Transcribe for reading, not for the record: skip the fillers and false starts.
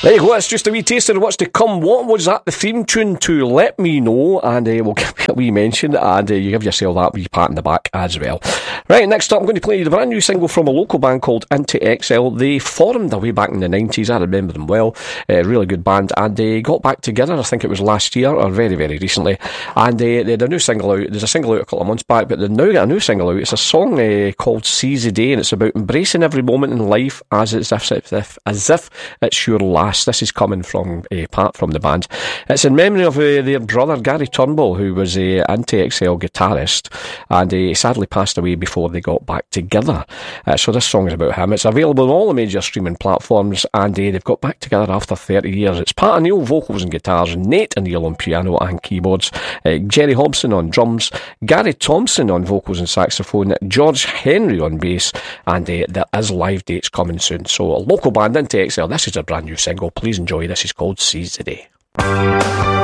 There you go, that's just a wee taster of what's to come. What was that the theme tune to? Let me know, and we'll give you a wee mention, and you give yourself that wee pat in the back as well. Right, next up I'm going to play you the brand new single from a local band called Into XL. They formed away back in the 90s, I remember them well. Really good band, and they got back together, I think it was last year, or very, very recently, and they had a new single out. There's a single out a couple of months back, but they've now got a new single out. It's a song called Seize the Day, and it's about embracing every moment in life as if it's your last. This is coming from Pat from the band. It's in memory of their brother Gary Turnbull, who was an Anti-XL guitarist, and he sadly passed away before they got back together. So this song is about him. It's available on all the major streaming platforms, and they've got back together after 30 years. It's Pat O'Neill vocals and guitars, Nate O'Neill on piano and keyboards, Jerry Hobson on drums, Gary Thompson on vocals and saxophone, George Henry on bass, and there is live dates coming soon. So a local band Into XL, this is a brand new single. Please enjoy. This is called Seize the Day.